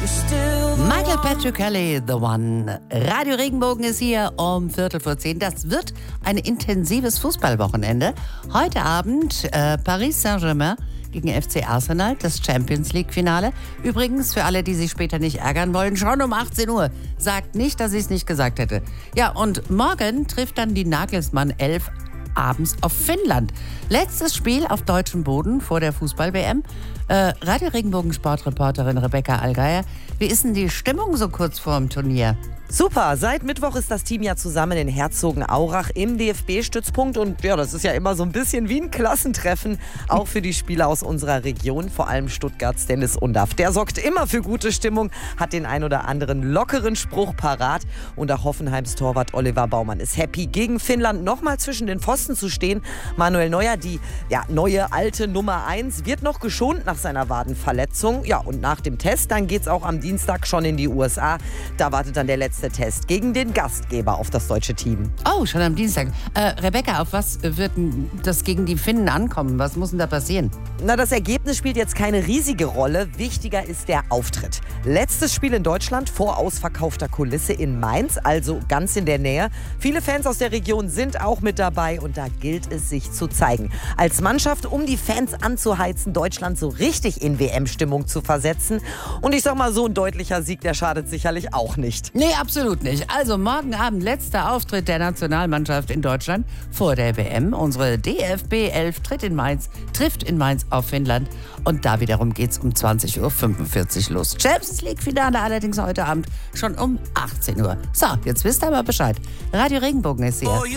Michael Patrick Kelly, The One. Radio Regenbogen ist hier um 9:45. Das wird ein intensives Fußballwochenende. Heute Abend Paris Saint-Germain gegen FC Arsenal, das Champions League-Finale. Übrigens, für alle, die sich später nicht ärgern wollen, schon um 18 Uhr. Sagt nicht, dass ich es nicht gesagt hätte. Ja, und morgen trifft dann die Nagelsmann 11 abends auf Finnland. Letztes Spiel auf deutschem Boden vor der Fußball-WM. Radio Regenbogen Sportreporterin Rebecca Allgeier. Wie ist denn die Stimmung so kurz vorm Turnier? Super, seit Mittwoch ist das Team ja zusammen in Herzogenaurach im DFB-Stützpunkt und ja, das ist ja immer so ein bisschen wie ein Klassentreffen, auch für die Spieler aus unserer Region, vor allem Stuttgarts Dennis Undaff. Der sorgt immer für gute Stimmung, hat den ein oder anderen lockeren Spruch parat und auch Hoffenheims Torwart Oliver Baumann ist happy, gegen Finnland nochmal zwischen den Pfosten zu stehen. Manuel Neuer, die neue alte Nummer 1, wird noch geschont nach seiner Wadenverletzung. Ja, und nach dem Test, dann geht's auch am Dienstag schon in die USA. Da wartet dann der letzte Test gegen den Gastgeber auf das deutsche Team. Oh, schon am Dienstag. Rebecca, auf was wird das gegen die Finnen ankommen? Was muss denn da passieren? Na, das Ergebnis spielt jetzt keine riesige Rolle. Wichtiger ist der Auftritt. Letztes Spiel in Deutschland vor ausverkaufter Kulisse in Mainz, also ganz in der Nähe. Viele Fans aus der Region sind auch mit dabei und da gilt es, sich zu zeigen. Als Mannschaft, um die Fans anzuheizen, Deutschland so richtig in WM-Stimmung zu versetzen. Und ich sag mal, so ein deutlicher Sieg, der schadet sicherlich auch nicht. Nee, absolut nicht. Also morgen Abend letzter Auftritt der Nationalmannschaft in Deutschland vor der WM. Unsere DFB 11 trifft in Mainz auf Finnland. Und da wiederum geht's um 20:45 Uhr los. Champions League-Finale allerdings heute Abend schon um 18 Uhr. So, jetzt wisst ihr aber Bescheid. Radio Regenbogen ist hier.